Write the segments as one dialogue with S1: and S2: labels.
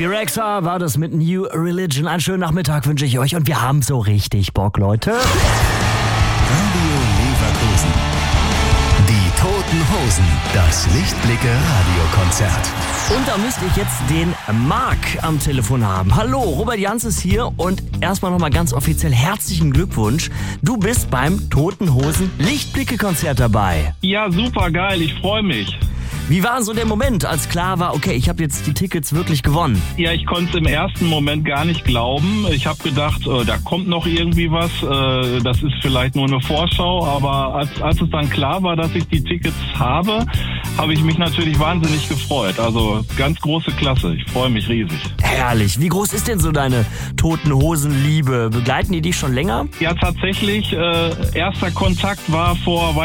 S1: Bebe Rexha war das mit New Religion. Einen schönen Nachmittag wünsche ich euch und wir haben so richtig Bock, Leute.
S2: Radio Leverkusen. Die Toten Hosen. Das Lichtblicke Radiokonzert.
S1: Und da müsste ich jetzt den Marc am Telefon haben. Hallo, Robert Jans ist hier und erstmal nochmal ganz offiziell herzlichen Glückwunsch. Du bist beim Toten Hosen Lichtblicke-Konzert dabei.
S3: Ja, super geil, ich freue mich.
S1: Wie war so der Moment, als klar war, okay, ich habe jetzt die Tickets wirklich gewonnen?
S3: Ja, ich konnte es im ersten Moment gar nicht glauben. Ich habe gedacht, da kommt noch irgendwie was. Das ist vielleicht nur eine Vorschau. Aber als es dann klar war, dass ich die Tickets habe ich mich natürlich wahnsinnig gefreut. Also ganz große Klasse. Ich freue mich riesig.
S1: Herrlich. Wie groß ist denn so deine Toten Hosen-Liebe? Begleiten die dich schon länger?
S3: Ja, tatsächlich. Erster Kontakt war vor,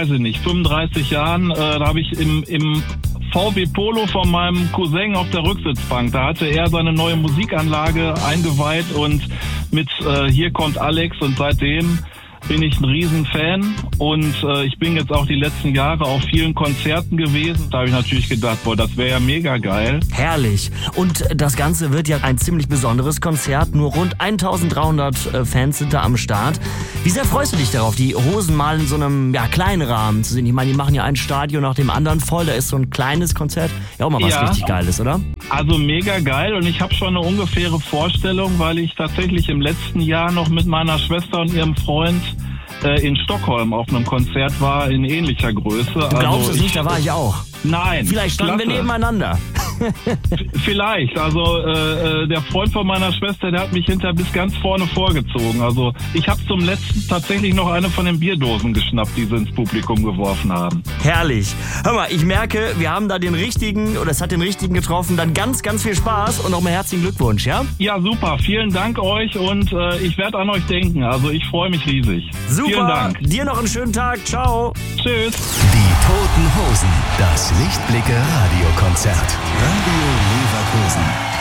S3: 35 Jahren. Da habe ich im VW Polo von meinem Cousin auf der Rücksitzbank. Da hatte er seine neue Musikanlage eingeweiht und mit Hier kommt Alex und seitdem bin ich ein Riesenfan und ich bin jetzt auch die letzten Jahre auf vielen Konzerten gewesen. Da habe ich natürlich gedacht, boah, das wäre ja mega geil.
S1: Herrlich. Und das Ganze wird ja ein ziemlich besonderes Konzert. Nur rund 1300 Fans sind da am Start. Wie sehr freust du dich darauf, die Hosen mal in so einem kleinen Rahmen zu sehen? Ich meine, die machen ja ein Stadion nach dem anderen voll. Da ist so ein kleines Konzert ja auch mal was richtig Geiles, oder?
S3: Also mega geil und ich habe schon eine ungefähre Vorstellung, weil ich tatsächlich im letzten Jahr noch mit meiner Schwester und ihrem Freund in Stockholm auf einem Konzert war in ähnlicher Größe.
S1: Du glaubst es nicht, da war ich auch.
S3: Nein.
S1: Vielleicht standen wir nebeneinander.
S3: Vielleicht. Also der Freund von meiner Schwester, der hat mich hinterher bis ganz vorne vorgezogen. Also ich habe zum letzten tatsächlich noch eine von den Bierdosen geschnappt, die sie ins Publikum geworfen haben.
S1: Herrlich. Hör mal, ich merke, wir haben da den richtigen, oder es hat den richtigen getroffen. Dann ganz, ganz viel Spaß und nochmal herzlichen Glückwunsch, ja?
S3: Ja, super. Vielen Dank euch und ich werde an euch denken. Also ich freue mich riesig.
S1: Super.
S3: Vielen Dank.
S1: Dir noch einen schönen Tag. Ciao.
S3: Tschüss.
S2: Die Toten Hosen. Das Lichtblicke Radiokonzert. Radio Leverkusen.